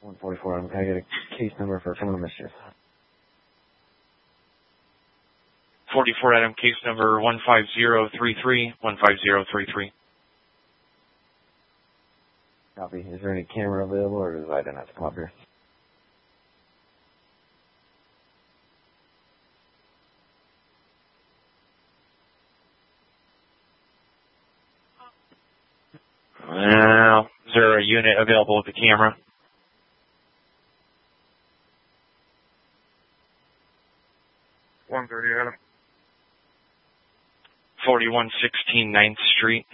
144, can I get a case number for criminal mischief? 44 Adam, case number 15033, 15033. Copy. Is there any camera available, or does I then have to come up here? Well, is there a unit available with the camera? Adam. 4116 9th Street.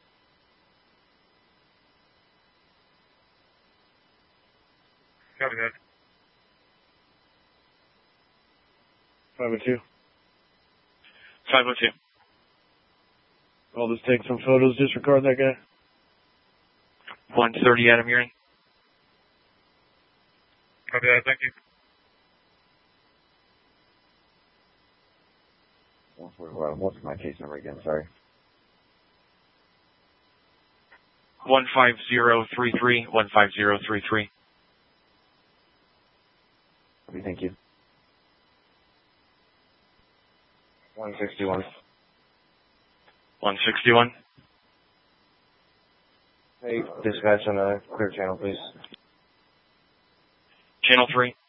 Copy that. 502. 502. I'll just take some photos, disregard that guy. 130 Adam Ewing. Copy that, thank you. 144, what's my case number again? Sorry. 15033, 15033. Okay, thank you. 161. 161. Hey, dispatch on a clear channel, please. Channel 3.